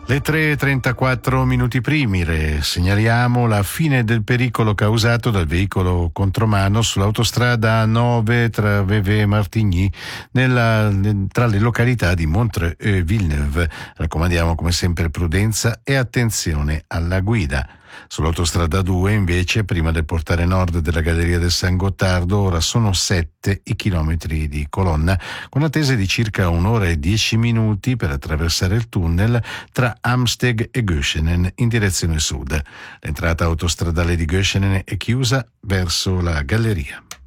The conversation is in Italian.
Le 3:34 minuti primi, segnaliamo la fine del pericolo causato dal veicolo contromano sull'autostrada A9 tra Vevey e Martigny tra le località di Montreux e Villeneuve. Raccomandiamo come sempre prudenza e attenzione alla guida. Sull'autostrada 2 invece, prima del portale nord della Galleria del San Gottardo, ora sono 7 i chilometri di colonna, con attese di circa 1 ora e 10 minuti per attraversare il tunnel tra Amsteg e Göschenen in direzione sud. L'entrata autostradale di Göschenen è chiusa verso la galleria.